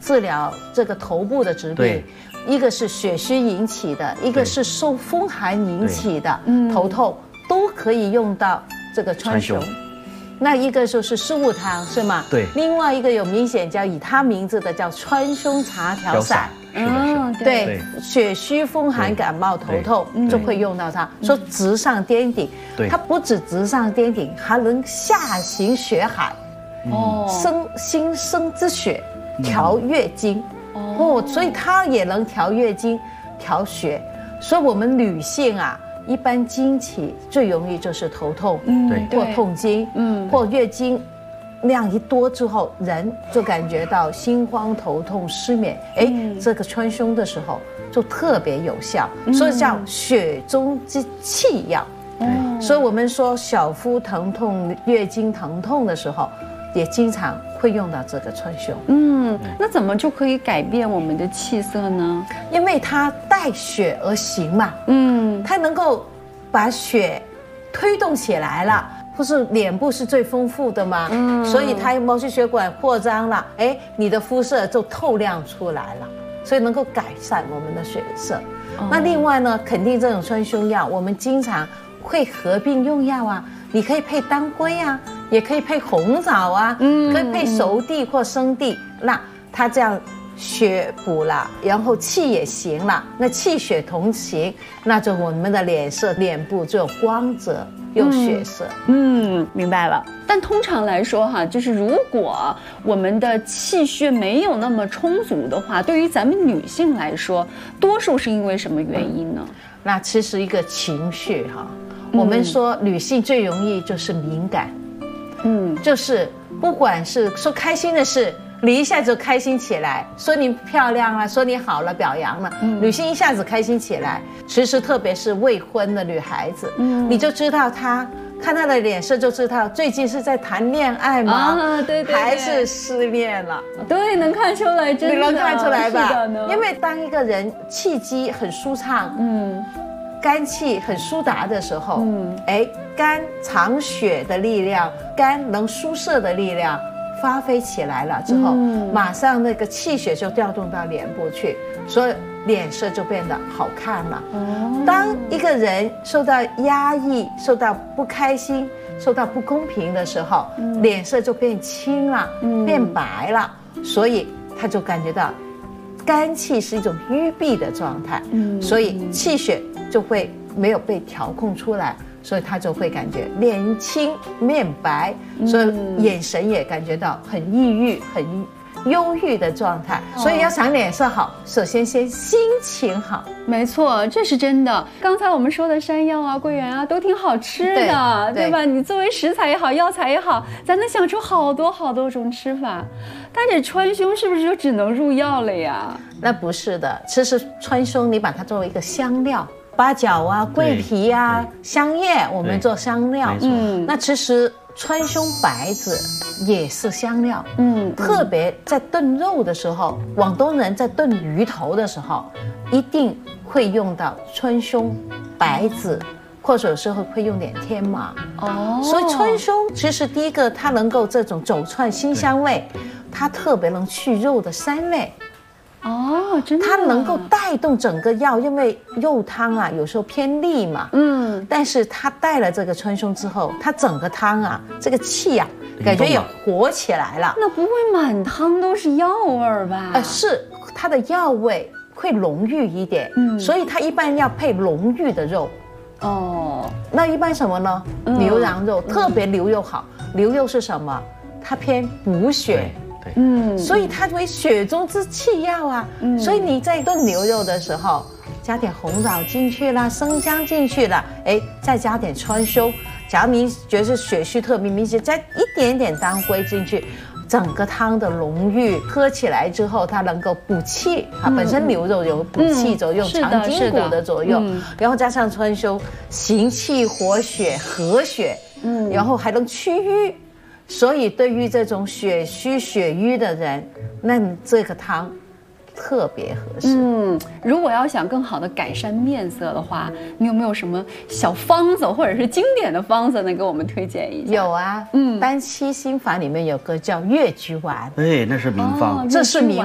治疗这个头部的疾病，一个是血虚引起的，一个是受风寒引起的头痛，都可以用到这个川芎。那一个就是湿物汤是吗？ 对。 另外一个有明显叫以它名字的叫川芎茶调散。对，血虚风寒感冒头痛就会用到它。说直上颠顶，它不止直上颠顶，还能下行血海，心生之血，调月经。所以它也能调月经、调血。所以我们女性啊，一般经期最容易就是头痛，或痛经，或月经量一多之后，人就感觉到心慌、头痛、失眠。这个川芎的时候就特别有效，所以叫血中之气药。所以我们说小腹疼痛、月经疼痛的时候，也经常会用到这个川芎。 那怎么就可以改变我们的气色呢？ 因为它带血而行嘛，它能够把血推动起来了。不是脸部是最丰富的嘛，所以它毛细血管扩张了，你的肤色就透亮出来了，所以能够改善我们的血色。那另外呢，肯定这种川芎药我们经常会合并用药啊，你可以配当归啊，也可以配红枣啊，可以配熟地或生地，那它这样血补了，然后气也行了，那气血同行，那就我们的脸色、脸部就有光泽。有血色， 明白了。但通常来说哈，就是如果我们的气血没有那么充足的话，对于咱们女性来说，多数是因为什么原因呢？ 那其实一个情绪哈，我们说女性最容易就是敏感，就是不管是说开心的事，你一下子就开心起来，说你漂亮了，说你好了，表扬了，女性一下子开心起来。其实特别是未婚的女孩子，你就知道她看她的脸色就知道最近是在谈恋爱吗？对，还是失恋了？ 对，能看出来，真的， 你能看出来吧？因为当一个人气机很舒畅，肝气很舒达的时候，肝藏血的力量，肝能输摄的力量发挥起来了之后，马上那个气血就调动到脸部去，所以脸色就变得好看了。当一个人受到压抑、受到不开心、受到不公平的时候，脸色就变青了，变白了，所以他就感觉到肝气是一种淤闭的状态，所以气血就会没有被调控出来，所以他就会感觉脸青面白，所以眼神也感觉到很抑郁、很忧郁的状态。所以要想脸色好，首先心情好。 没错，这是真的。刚才我们说的山药啊、桂圆啊，都挺好吃的， 对吧？你作为食材也好，药材也好，咱能想出好多种吃法。但这川芎是不是就只能入药了呀？ 那不是的，其实川芎你把它作为一个香料，八角啊、桂皮啊、香叶，我们做香料。那其实川芎白子也是香料，特别在炖肉的时候，广东人在炖鱼头的时候，一定会用到川芎、白子，或者是会用点天麻。所以川芎其实第一个它能够这种走窜辛香味，它特别能去肉的膻味。 真的， 它能够带动整个药，因为肉汤啊有时候偏腻嘛，但是它带了这个川芎之后，它整个汤啊，这个气啊，感觉也活起来了。 那不会满汤都是药味儿吧？ 是它的药味会浓郁一点，所以它一般要配浓郁的肉。那一般什么呢？牛羊肉，特别牛肉好。牛肉是什么？它偏补血。所以它为血中之气药啊，所以你在炖牛肉的时候，加点红枣进去啦，生姜进去了，再加点川芎，假如你觉得血虚特别明显，再一点点当归进去，整个汤的浓郁，喝起来之后它能够补气，本身牛肉有补气作用，强筋骨的作用，然后加上川芎，行气活血和血，然后还能驱瘀。所以对于这种血虚血瘀的人，那这个汤特别合适。 如果要想更好的改善面色的话，你有没有什么小方子或者是经典的方子能给我们推荐一下？ 有啊，丹溪心法里面有个叫越橘丸， 那是名方， 这是名